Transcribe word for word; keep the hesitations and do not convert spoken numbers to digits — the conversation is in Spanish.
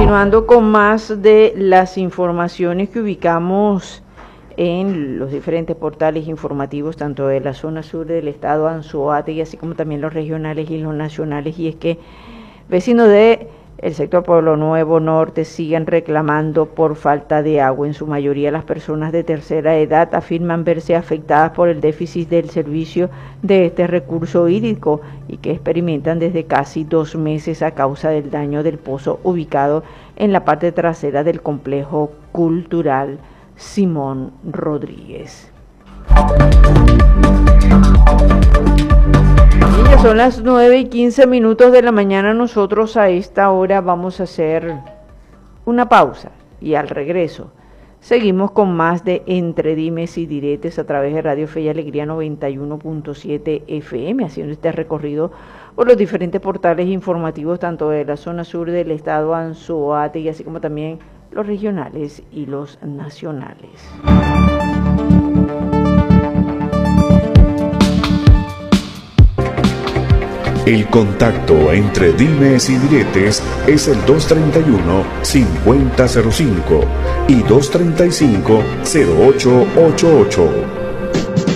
Continuando con más de las informaciones que ubicamos en los diferentes portales informativos, tanto de la zona sur del estado Anzoátegui, así como también los regionales y los nacionales, y es que vecinos de el sector Pueblo Nuevo Norte siguen reclamando por falta de agua. En su mayoría las personas de tercera edad afirman verse afectadas por el déficit del servicio de este recurso hídrico y que experimentan desde casi dos meses a causa del daño del pozo ubicado en la parte trasera del complejo cultural Simón Rodríguez. Y ya son las nueve y quince minutos de la mañana. Nosotros a esta hora vamos a hacer una pausa y al regreso seguimos con más de Entre Dimes y Diretes a través de Radio Fe y Alegría noventa y uno punto siete F M, haciendo este recorrido por los diferentes portales informativos tanto de la zona sur del estado Anzoátegui, así como también los regionales y los nacionales. El contacto entre dimes y diretes es el dos treinta y uno, cincuenta cero cinco y dos treinta y cinco, cero ocho ochenta y ocho.